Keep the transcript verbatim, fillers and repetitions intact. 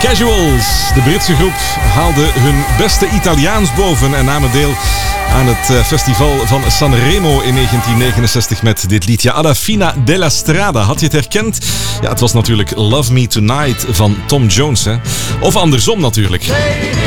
Casuals, de Britse groep, haalde hun beste Italiaans boven en namen deel aan het festival van Sanremo in negentien negenenzestig met dit liedje Alla Fina della Strada. Had je het herkend? Ja, het was natuurlijk Love Me Tonight van Tom Jones, hè? Of andersom natuurlijk.